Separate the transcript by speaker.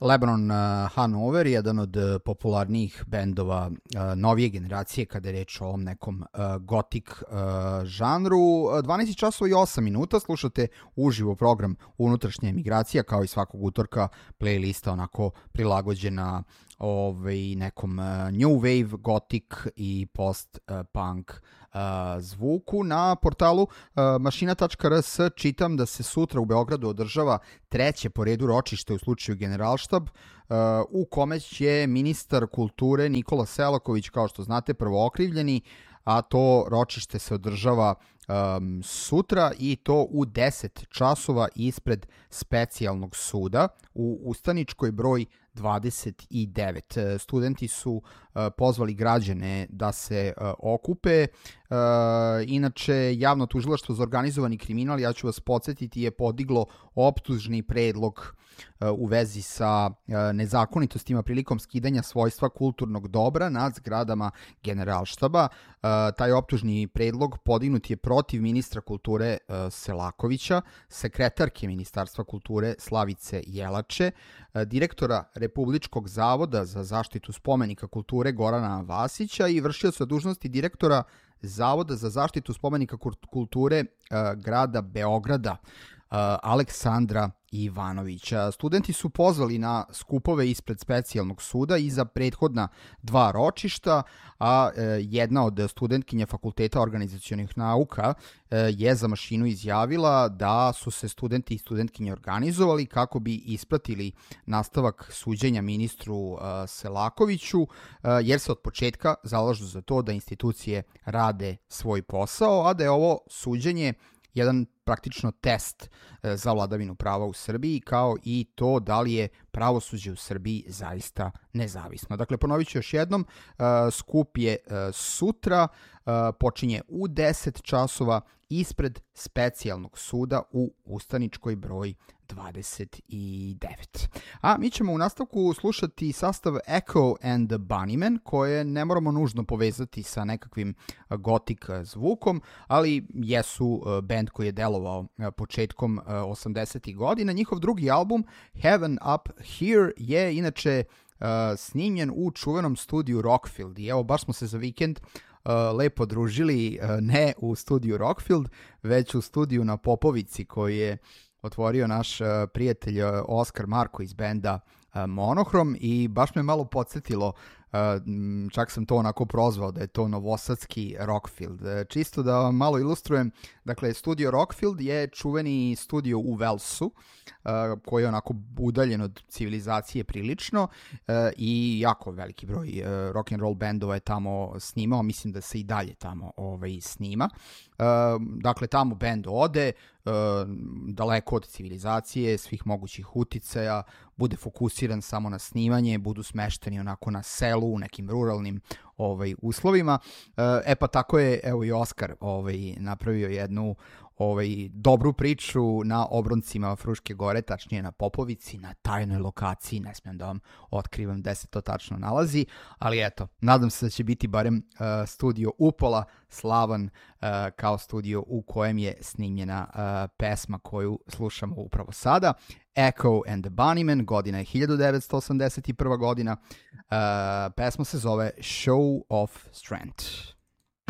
Speaker 1: Lebanon Hanover, jedan od popularnijih bendova novije generacije kada je reč o ovom nekom gotik žanru. 12 časova i 8 minuta, slušate uživo program Unutrašnja emigracija, kao i svakog utorka playlista onako prilagođena nekom new wave, gothic i post-punk zvuku. Na portalu mašina.rs čitam da se sutra u Beogradu održava treće po redu ročište u slučaju Generalštab, u kome će ministar kulture Nikola Selaković, kao što znate, prvookrivljeni, a to ročište se održava sutra i to u 10 časova ispred specijalnog suda u Ustaničkoj broj 29. Studenti su pozvali građane da se okupe. Inače, Javno tužilaštvo za organizovani kriminal, ja ću vas podsjetiti, je podiglo optužni predlog u vezi sa nezakonitostima prilikom skidanja svojstva kulturnog dobra nad zgradama Generalštaba. Taj optužni predlog podignut je protiv ministra kulture Selakovića, sekretarke Ministarstva kulture Slavice Jelače, direktora Republičkog zavoda za zaštitu spomenika kulture Gorana Vasića i vršioca dužnosti direktora Zavoda za zaštitu spomenika kulture grada Beograda Aleksandra Ivanovića. Studenti su pozvali na skupove ispred specijalnog suda i za prethodna dva ročišta, a jedna od studentkinja Fakulteta organizacionih nauka je za Mašinu izjavila da su se studenti i studentkinje organizovali kako bi ispratili nastavak suđenja ministru Selakoviću, jer se od početka zalažu za to da institucije rade svoj posao, a da je ovo suđenje jedan praktično test za vladavinu prava u Srbiji, kao i to da li je pravosuđe u Srbiji zaista nezavisno. Dakle, ponovit ću još jednom, skup je sutra, počinje u 10 časova ispred specijalnog suda u Ustaničkoj broj 29. A mi ćemo u nastavku slušati sastav Echo and the Bunnymen, koje ne moramo nužno povezati sa nekakvim gotik zvukom, ali jesu band koji je delovao početkom 80. godina. Njihov drugi album, Heaven Up Here, je inače snimljen u čuvenom studiju Rockfield. I evo, baš smo se za vikend lepo družili, ne u studiju Rockfield, već u studiju na Popovici koji je otvorio naš prijatelj Oskar Marko iz benda Monohrom, i baš me malo podsjetilo, čak sam to onako prozvao da je to novosadski Rockfield. Čisto da vam malo ilustrujem, dakle, studio Rockfield je čuveni studio u Walesu, koji je onako udaljen od civilizacije prilično, i jako veliki broj rock and roll bendova je tamo snimao, mislim da se i dalje tamo snima. Dakle, tamo bend ode daleko od civilizacije, svih mogućih uticaja, bude fokusiran samo na snimanje, budu smešteni onako na selu, u nekim ruralnim uslovima. Pa tako je, evo, i Oskar napravio jednu dobru priču na obroncima Fruške gore, tačnije na Popovici, na tajnoj lokaciji, ne smijem da vam otkrivam gde se to tačno nalazi, ali eto, nadam se da će biti barem studio upola slavan kao studio u kojem je snimljena pesma koju slušamo upravo sada. Echo and the Bunnymen, godina je 1981. godina, pesma se zove Show of Strength.